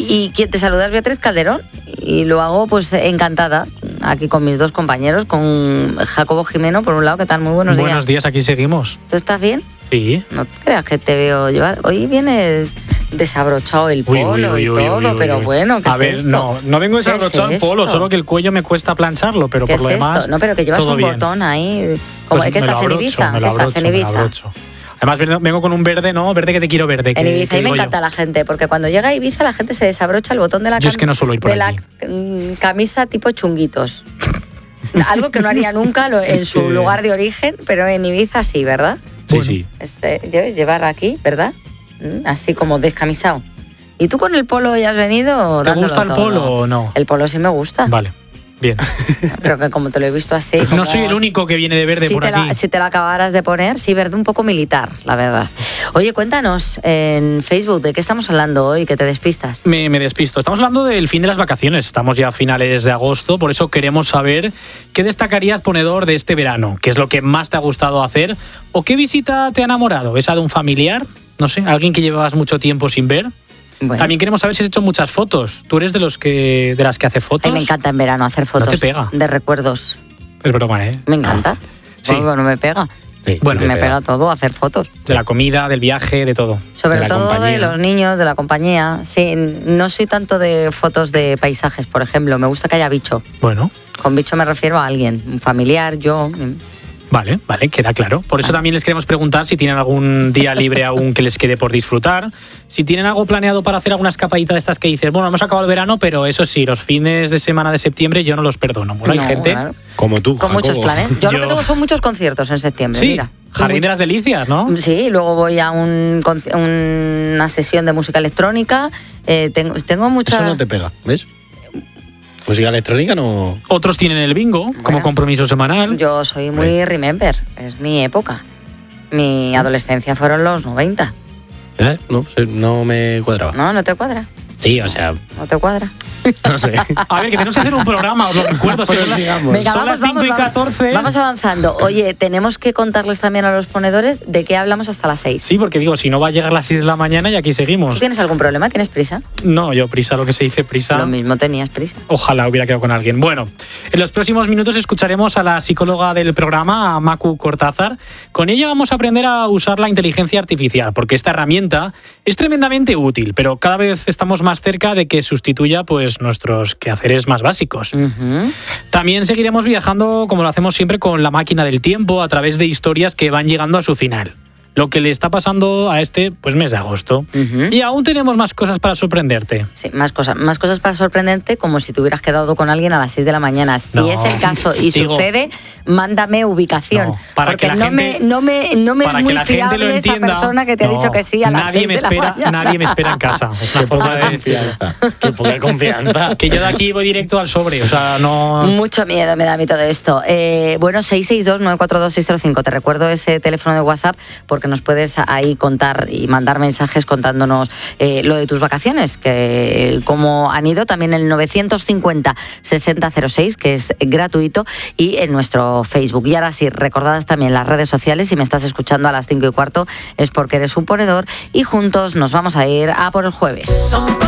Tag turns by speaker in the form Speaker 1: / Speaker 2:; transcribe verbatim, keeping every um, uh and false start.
Speaker 1: Y, y ¿quién te saludas? Beatriz Calderón. Y lo hago pues encantada, aquí con mis dos compañeros, con Jacobo Jimeno, por un lado. ¿Qué tal? Muy buenos días.
Speaker 2: Buenos días, aquí seguimos.
Speaker 1: ¿Tú estás bien?
Speaker 2: Sí.
Speaker 1: No te creas que te veo llevar... Hoy vienes desabrochado el polo
Speaker 2: uy, uy, uy,
Speaker 1: y
Speaker 2: uy,
Speaker 1: todo,
Speaker 2: uy, uy,
Speaker 1: pero
Speaker 2: uy.
Speaker 1: bueno, ¿qué
Speaker 2: A
Speaker 1: es
Speaker 2: ver,
Speaker 1: esto?
Speaker 2: no, no vengo desabrochado el polo,
Speaker 1: esto?
Speaker 2: solo que el cuello me cuesta plancharlo, pero
Speaker 1: ¿Qué
Speaker 2: por lo
Speaker 1: es
Speaker 2: demás
Speaker 1: esto? No, pero que llevas
Speaker 2: todo
Speaker 1: un
Speaker 2: bien.
Speaker 1: botón ahí. Como,
Speaker 2: Pues
Speaker 1: ¿qué
Speaker 2: me lo
Speaker 1: estás en
Speaker 2: abrocho,
Speaker 1: Ibiza?
Speaker 2: me lo
Speaker 1: ¿Qué estás
Speaker 2: abrocho,
Speaker 1: en
Speaker 2: me lo
Speaker 1: Ibiza?
Speaker 2: abrocho. Además vengo con un verde, ¿no? Verde que te quiero verde.
Speaker 1: En
Speaker 2: que,
Speaker 1: Ibiza,
Speaker 2: que
Speaker 1: y me
Speaker 2: digo
Speaker 1: encanta
Speaker 2: yo.
Speaker 1: la gente, porque cuando llega a Ibiza la gente se desabrocha el botón de la,
Speaker 2: Yo es que no suelo ir por
Speaker 1: de la
Speaker 2: allí.
Speaker 1: mm, camisa tipo chunguitos. Algo que no haría nunca lo- en
Speaker 2: Es
Speaker 1: su
Speaker 2: que-
Speaker 1: lugar de origen, pero en Ibiza sí, ¿verdad?
Speaker 2: Sí,
Speaker 3: Bueno.
Speaker 2: sí.
Speaker 1: Este, lle- llevar aquí, ¿verdad? Mm, Así como descamisado. ¿Y tú con el polo ya has venido
Speaker 2: ¿Te
Speaker 1: dándolo
Speaker 2: gusta el
Speaker 1: todo?
Speaker 2: polo o no?
Speaker 1: El polo sí me gusta,
Speaker 2: Vale, bien.
Speaker 1: pero que como te lo he visto así...
Speaker 2: No
Speaker 1: como
Speaker 2: soy el único que viene de verde
Speaker 1: si
Speaker 2: por
Speaker 1: te
Speaker 2: aquí.
Speaker 1: La, si te la acabaras de poner, sí, verde un poco militar, la verdad. Oye, cuéntanos en Facebook de qué estamos hablando hoy, que te despistas.
Speaker 2: Me, me despisto. Estamos hablando del fin de las vacaciones. Estamos ya a finales de agosto, por eso queremos saber qué destacarías, ponedor, de este verano. ¿Qué es lo que más te ha gustado hacer? ¿O qué visita te ha enamorado? ¿Esa de un familiar? No sé, alguien que llevabas mucho tiempo sin ver.
Speaker 1: Bueno,
Speaker 2: También queremos saber si has hecho muchas fotos. ¿Tú eres de los que de las que hace
Speaker 1: a
Speaker 2: fotos?
Speaker 1: mí me encanta en verano hacer fotos
Speaker 2: te pega.
Speaker 1: de recuerdos.
Speaker 2: Es broma, ¿eh?
Speaker 1: Me encanta.
Speaker 2: Sí.
Speaker 1: Bueno, no me pega.
Speaker 3: Sí,
Speaker 2: Bueno,
Speaker 3: sí te
Speaker 1: me pega todo hacer fotos.
Speaker 2: De la comida, del viaje, de todo.
Speaker 1: Sobre
Speaker 3: De la
Speaker 1: todo de
Speaker 3: compañía.
Speaker 1: los niños, de la compañía. Sí, no soy tanto de fotos de paisajes, por ejemplo. Me gusta que haya bicho.
Speaker 2: Bueno,
Speaker 1: Con bicho me refiero a alguien, un familiar, yo.
Speaker 2: vale, vale, queda claro. Por eso también les queremos preguntar si tienen algún día libre aún que les quede por disfrutar. Si tienen algo planeado para hacer alguna escapadita de estas que dices, bueno, hemos acabado el verano, pero eso sí, los fines de semana de septiembre yo no los perdono. Bueno, hay
Speaker 1: No,
Speaker 2: gente...
Speaker 1: claro.
Speaker 3: Como tú,
Speaker 1: Con muchos
Speaker 3: Jacobo.
Speaker 1: planes. Yo, lo
Speaker 2: Yo-
Speaker 1: que tengo son muchos conciertos en septiembre,
Speaker 2: Sí,
Speaker 1: mira.
Speaker 2: Jardín de las Delicias, ¿no?
Speaker 1: Sí, luego voy a un, conci- una sesión de música electrónica. Eh, tengo, tengo muchas...
Speaker 3: Eso no te pega, ¿ves? Música electrónica no...
Speaker 2: Otros tienen el bingo como
Speaker 1: Bueno.
Speaker 2: compromiso semanal.
Speaker 1: Yo soy muy remember, es mi época. Mi adolescencia fueron los noventa.
Speaker 3: ¿Eh? No, sí, no me cuadraba.
Speaker 1: ¿No? ¿No te cuadra?
Speaker 3: Sí, o sea,
Speaker 1: ¿No te cuadra?
Speaker 3: no sé.
Speaker 2: A ver, que tenemos que hacer un programa, os lo recuerdo. es que
Speaker 3: Pues
Speaker 2: son las-
Speaker 3: sigamos.
Speaker 1: Venga,
Speaker 2: son las cinco y catorce.
Speaker 1: Vamos avanzando. Oye, tenemos que contarles también a los ponedores de qué hablamos hasta las seis.
Speaker 2: Sí, porque digo, si no va a llegar a las seis de la mañana y aquí
Speaker 1: ¿Tú
Speaker 2: seguimos.
Speaker 1: tienes algún problema? ¿Tienes prisa?
Speaker 2: No, yo prisa, lo que se dice prisa.
Speaker 1: Lo mismo tenías prisa.
Speaker 2: Ojalá hubiera quedado con alguien. Bueno, en los próximos minutos escucharemos a la psicóloga del programa, a Macu Cortázar. Con ella vamos a aprender a usar la inteligencia artificial, porque esta herramienta es tremendamente útil, pero cada vez estamos más cerca de que sustituya pues nuestros quehaceres más básicos.
Speaker 1: Ujú.
Speaker 2: También seguiremos viajando, como lo hacemos siempre, con la máquina del tiempo a través de historias que van llegando a su final. Lo que le está pasando a este pues mes de agosto.
Speaker 1: Ujú.
Speaker 2: Y aún tenemos más cosas para sorprenderte.
Speaker 1: Sí, más cosas, más cosas para sorprenderte, como si te hubieras quedado con alguien a las seis de la mañana. Si
Speaker 2: No.
Speaker 1: es el caso y
Speaker 2: Digo-
Speaker 1: sucede, mándame ubicación.
Speaker 2: No, para
Speaker 1: porque
Speaker 2: que la
Speaker 1: no,
Speaker 2: gente-
Speaker 1: me, no me no me
Speaker 2: Para
Speaker 1: es
Speaker 2: que
Speaker 1: muy
Speaker 2: la gente lo
Speaker 1: fiable esa
Speaker 2: entienda.
Speaker 1: persona que te ha
Speaker 2: No,
Speaker 1: dicho que sí a las
Speaker 2: nadie
Speaker 1: seis
Speaker 2: me
Speaker 1: de la
Speaker 2: espera,
Speaker 1: mañana.
Speaker 2: Nadie me espera en casa. Es una
Speaker 3: Qué
Speaker 2: forma
Speaker 3: poca
Speaker 2: de
Speaker 3: confianza. Qué poca confianza.
Speaker 2: que yo de aquí voy directo al sobre, o sea, no...
Speaker 1: Mucho miedo me da a mí todo esto. Eh, bueno, seis seis dos, nueve cuatro dos, seis cero cinco. Te recuerdo ese teléfono de WhatsApp porque nos puedes ahí contar y mandar mensajes contándonos eh, lo de tus vacaciones, que cómo han ido. También el novecientos cincuenta, sesenta cero seis, que es gratuito, y en nuestro Facebook. Y ahora sí, recordadas también las redes sociales. Si me estás escuchando a las cinco y cuarto es porque eres un ponedor y juntos nos vamos a ir a por el jueves.